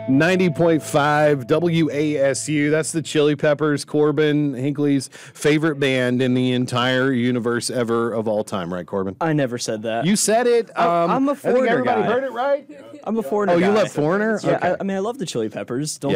90.5 WASU. That's the Chili Peppers, Corbin Hinckley's favorite band in the entire universe ever of all time, right, Corbin? I never said that. You said it. I'm a I think Foreigner everybody guy. heard it right. I'm a Foreigner Oh, guy. you love Foreigner? Yeah, Okay. I mean, I love the Chili Peppers. Don't